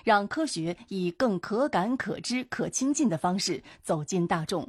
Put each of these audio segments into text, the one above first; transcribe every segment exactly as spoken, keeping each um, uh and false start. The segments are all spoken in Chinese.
让科学以更可感、可知、可亲近的方式走进大众。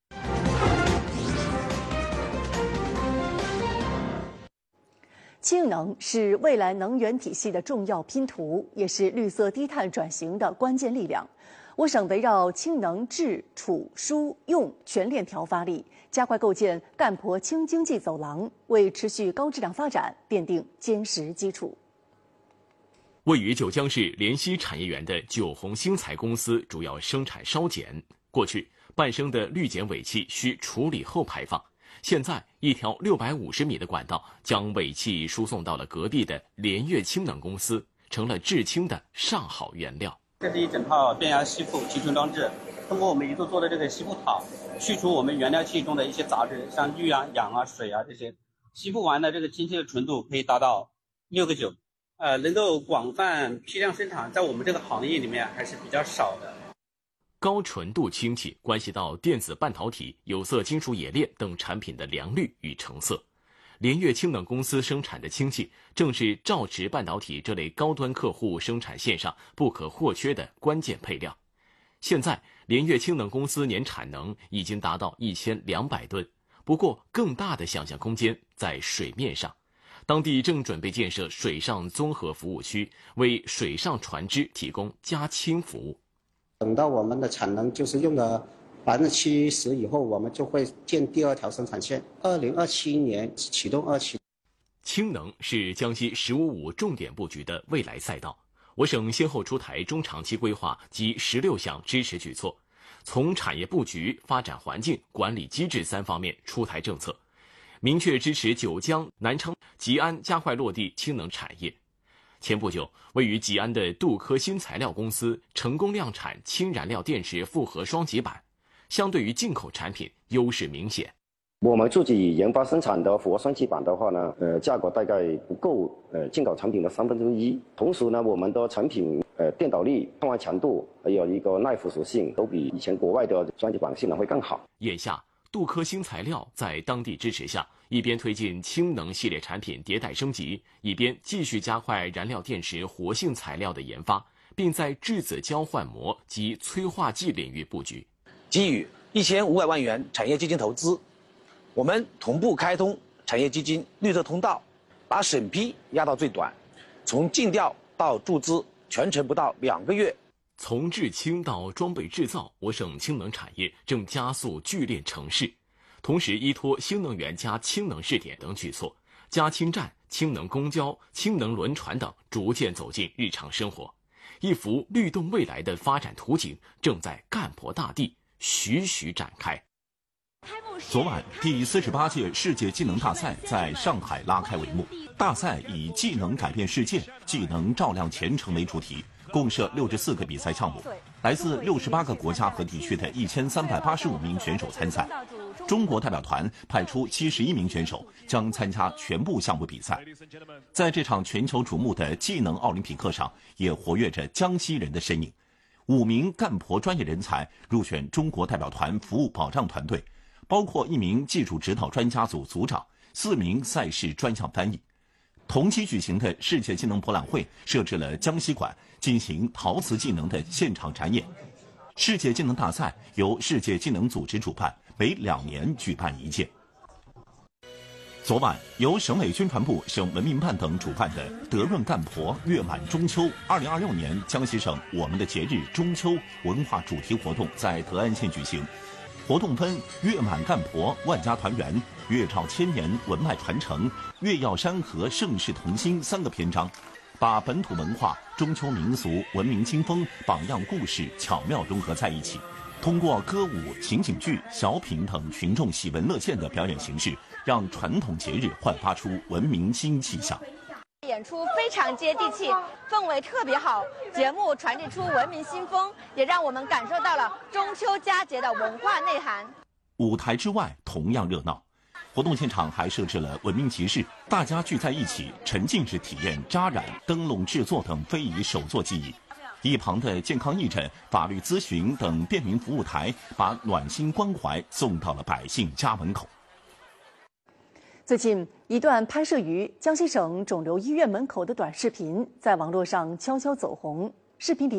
氢能是未来能源体系的重要拼图，也是绿色低碳转型的关键力量。我省围绕氢能制、储、输、用全链条发力，加快构建干婆氢经济走廊，为持续高质量发展奠定坚实基础。 位于九江市莲溪产业园的九虹新材公司主要生产烧碱。过去，半升的氯碱尾气需处理后排放，现在一条六百五十米的管道将尾气输送到了隔壁的联粤氢能公司，成了制氢的上好原料。 这是一整套变压吸附集成装置，通过我们一度做的这个吸附塔，去除我们原料气中的一些杂质，像氯啊、氧啊、水啊这些，吸附完的这个氢气的纯度可以达到六个九，呃，能够广泛批量生产，在我们这个行业里面还是比较少的。 高纯度氢气关系到电子半导体、有色金属冶炼等产品的良率与成色。联粤氢能公司生产的氢气，正是兆值半导体这类高端客户生产线上不可或缺的关键配料。现在，联粤氢能公司年产能已经达到一千两百吨，不过更大的想象空间在水面上。当地正准备建设水上综合服务区，为水上船只提供加氢服务。 等到我们的产能就是用了百分之七十以后，我们就会建第二条生产线。二零二七年启动二期。 氢能是江西“十五五”重点布局的未来赛道。我省先后出台中长期规划及十六项支持举措，从产业布局、发展环境、管理机制三方面出台政策，明确支持九江、南昌、吉安加快落地氢能产业。前不久，位于吉安的杜科新材料公司成功量产氢燃料电池复合双极板，相对于进口产品优势明显。 我们自己研发生产的复合双极板的话呢，呃，价格大概不够呃进口产品的三分之一。同时呢，我们的产品呃电导力、抗滑强度还有一个耐腐蚀性都比以前国外的双极板性能会更好。 眼下，杜科新材料在当地支持下，一边推进氢能系列产品迭代升级，一边继续加快燃料电池活性材料的研发，并在质子交换膜及催化剂领域布局。 基于一千五百万元产业基金投资，我们同步开通产业基金绿色通道，把审批压到最短，从尽调到注资全程不到两个月。 从制氢到装备制造，我省氢能产业正加速聚炼成市。同时，依托新能源加氢能试点等举措，加氢站、氢能公交、氢能轮船等逐渐走进日常生活。一幅律动未来的发展图景正在干婆大地徐徐展开。 昨晚，第四十八届世界技能大赛在上海拉开帷幕。大赛以“技能改变世界，技能照亮前程”为主题，共设六十四个比赛项目，来自六十八个国家和地区的一千三百八十五名选手参赛。中国代表团派出七十一名选手，将参加全部项目比赛。在这场全球瞩目的技能奥林匹克上，也活跃着江西人的身影。五名干婆专业人才入选中国代表团服务保障团队，包括一名技术指导专家组组长、四名赛事专项翻译。同期举行的世界技能博览会设置了江西馆，进行陶瓷技能的现场展演。世界技能大赛由世界技能组织主办，每两年举办一届。昨晚，由省委宣传部、省文明办等主办的德润干婆月满中秋二零二六年江西省我们的节日中秋文化主题活动在德安县举行。活动分月满干婆、万家团圆、月照千年、文脉传承、月耀山河、盛世同心三个篇章，把本土文化、中秋民俗、文明新风、榜样故事巧妙融合在一起。通过歌舞、情景剧、小品等群众喜闻乐见的表演形式，让传统节日焕发出文明新气象。 演出非常接地气，氛围特别好，节目传递出文明新风，也让我们感受到了中秋佳节的文化内涵。 舞台之外同样热闹，活动现场还设置了文明集市，大家聚在一起，沉浸式体验扎染、灯笼制作等非遗手作技艺。一旁的健康义诊、法律咨询等便民服务台，把暖心关怀送到了百姓家门口。 最近，一段拍摄于江西省肿瘤医院门口的短视频在网络上悄悄走红。视频里